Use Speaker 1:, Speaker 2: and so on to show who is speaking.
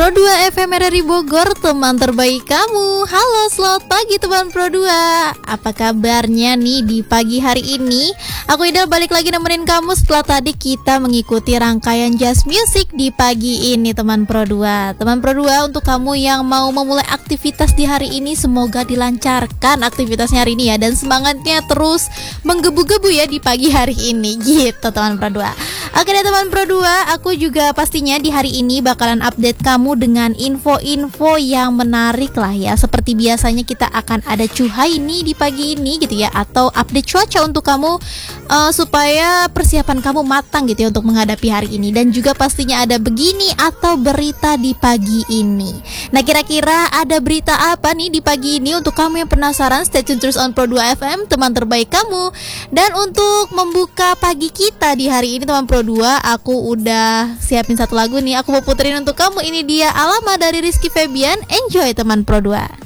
Speaker 1: Pro 2 FM RRI Bogor, teman terbaik kamu. Halo, selamat pagi teman Pro 2. Apa kabarnya nih di pagi hari ini? Aku Ida balik lagi nemenin kamu setelah tadi kita mengikuti rangkaian Jazz Music di pagi ini teman Pro 2. Teman Pro 2, untuk kamu yang mau memulai aktivitas di hari ini, semoga dilancarkan aktivitasnya hari ini ya, dan semangatnya terus menggebu-gebu ya di pagi hari ini gitu teman Pro 2. Oke deh teman Pro 2, aku juga pastinya di hari ini bakalan update kamu dengan info-info yang menarik lah ya. Seperti biasanya kita akan ada cuhai nih di pagi ini gitu ya, atau update cuaca untuk kamu supaya persiapan kamu matang gitu ya untuk menghadapi hari ini. Dan juga pastinya ada begini atau berita di pagi ini. Nah, kira-kira ada berita apa nih di pagi ini? Untuk kamu yang penasaran, stay tune terus on Pro 2 FM, teman terbaik kamu. Dan untuk membuka pagi kita di hari ini teman Pro 2, aku udah siapin satu lagu nih. Aku mau puterin untuk kamu. Ini dia Alama dari Rizky Febian. Enjoy teman Pro 2.